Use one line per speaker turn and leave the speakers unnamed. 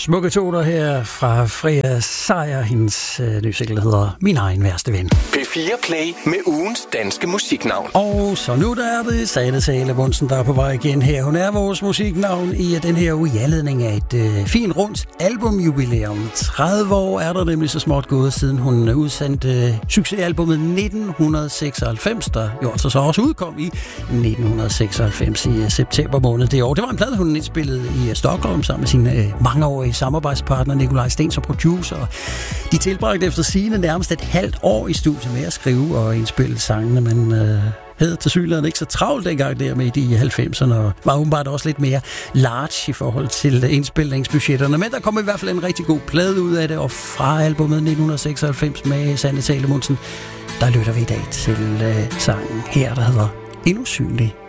Smukke toner her fra Freja Sejer, hendes nye single hedder Min egen værste ven.
P4 Play med ugens danske musiknavn.
Og så nu der er det Sanne Salomonsen, der er på vej igen her. Hun er vores musiknavn i den her uge i anledning af et fint rundt albumjubilæum. 30 år er der nemlig så småt gået, siden hun udsendte succesalbummet 1996, der jo altså så også udkom i 1996 i september måned det år. Det var en plade, hun indspillede i Stockholm sammen med sin mangeårige samarbejdspartner Nikolaj Sten som producer. De tilbragte efter sigende nærmest et halvt år i studiet med at skrive og indspille sangene, men havde til synligheden ikke så travlt dengang der med i 90'erne, og var åbenbart også lidt mere large i forhold til indspilningsbudgetterne. Men der kom i hvert fald en rigtig god plade ud af det, og fra albumet 1996 med Sanne Salomonsen, der lytter vi i dag til sangen her, der hedder Endnu synlig